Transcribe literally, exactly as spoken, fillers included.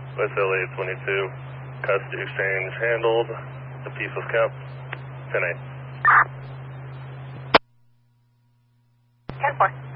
West L A twenty-two, custody exchange handled. The piece was kept. ten eight. ten four.